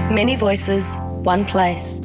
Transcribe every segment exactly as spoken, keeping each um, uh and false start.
Many voices, one place.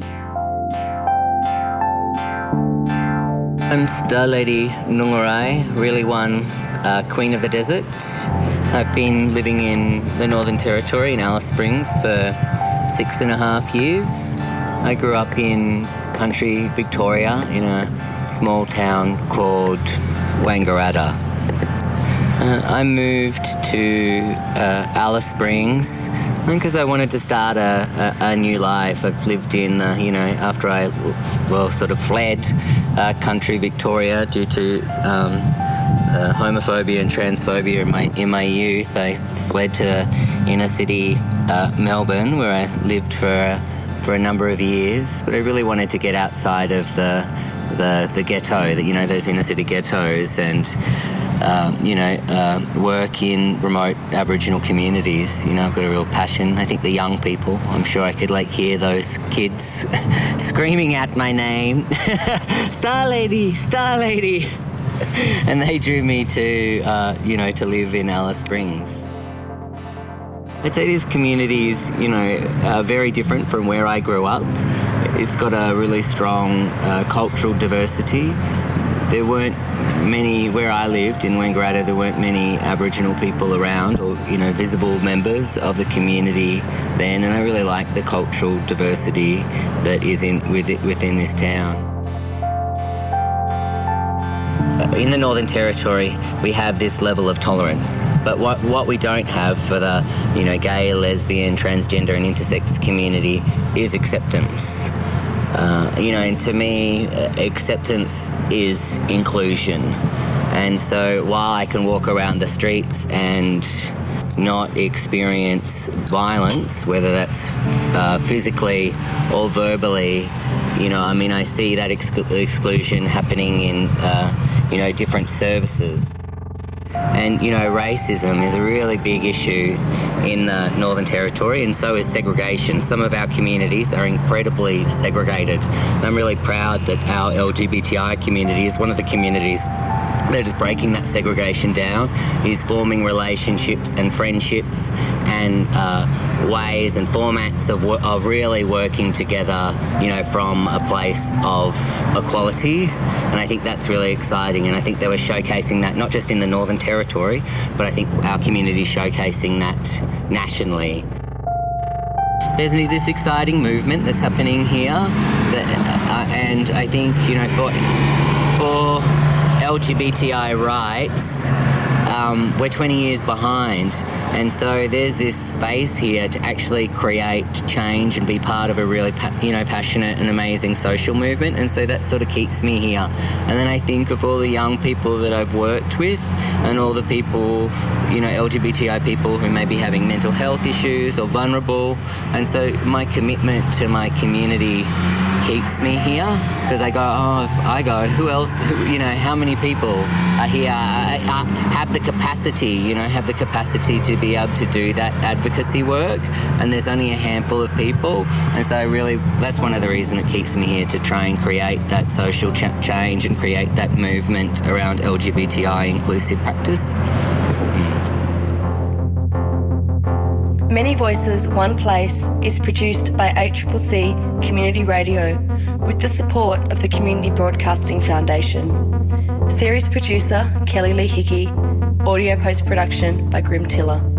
I'm Star Lady Nungarai, really one uh, Queen of the Desert. I've been living in the Northern Territory in Alice Springs for six and a half years. I grew up in country Victoria in a small town called Wangaratta. Uh, I moved to uh, Alice Springs because I wanted to start a, a, a new life. I've lived in, uh, you know, after I, well, sort of fled uh, country Victoria due to um, uh, homophobia and transphobia in my in my youth. I fled to inner city uh, Melbourne, where I lived for for a number of years. But I really wanted to get outside of the the, the ghetto, that you know, those inner city ghettos, and Uh, you know, uh, work in remote Aboriginal communities. You know, I've got a real passion. I think the young people, I'm sure I could, like, hear those kids screaming out my name. Star Lady, Star Lady. And they drew me to, uh, you know, to live in Alice Springs. I'd say this community is, you know, uh, very different from where I grew up. It's got a really strong uh, cultural diversity. There weren't many, where I lived in Wangaratta, there weren't many Aboriginal people around, or, you know, visible members of the community then, and I really like the cultural diversity that is in with it, within this town. In the Northern Territory, we have this level of tolerance, but what what we don't have for the, you know, gay, lesbian, transgender and intersex community is acceptance. Uh, you know, and to me, acceptance is inclusion. And so while I can walk around the streets and not experience violence, whether that's uh, physically or verbally, you know, I mean, I see that exc- exclusion happening in, uh, you know, different services. And, you know, racism is a really big issue in the Northern Territory, and so is segregation. Some of our communities are incredibly segregated. And I'm really proud that our L G B T I community is one of the communities that is breaking that segregation down, is forming relationships and friendships and uh, ways and formats of, of really working together, you know, from a place of equality. And I think that's really exciting, and I think they were showcasing that not just in the Northern Territory, but I think our community is showcasing that nationally. There's this exciting movement that's happening here, that, uh, and I think, you know, for for L G B T I rights, um, we're twenty years behind. And so there's this space here to actually create change and be part of a really, pa- you know, passionate and amazing social movement. And so that sort of keeps me here. And then I think of all the young people that I've worked with and all the people, you know, L G B T I people who may be having mental health issues or vulnerable. And so my commitment to my community keeps me here, because I go, oh, if I go, who else, who, you know, how many people are here, I, I have the capacity, you know, have the capacity to be able to do that advocacy work, and there's only a handful of people. And so really, that's one of the reasons it keeps me here, to try and create that social ch- change and create that movement around L G B T I inclusive practice. Many Voices, One Place is produced by A C C C Community Radio with the support of the Community Broadcasting Foundation. Series producer Kelly Lee Hickey. Audio post-production by Grim Tiller.